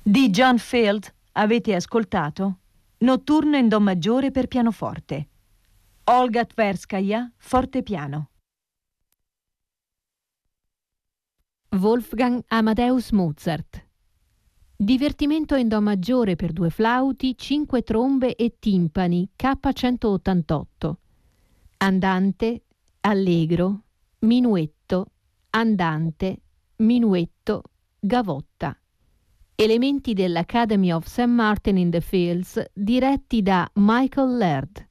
Di John Field avete ascoltato Notturno in Do maggiore per pianoforte. Olga Tverskaja, fortepiano. Wolfgang Amadeus Mozart. Divertimento in Do maggiore per 2 flauti, 5 trombe e timpani, K188. Andante, allegro, minuetto, andante, minuetto, gavotta. Elementi dell'Academy of St. Martin in the Fields diretti da Michael Laird.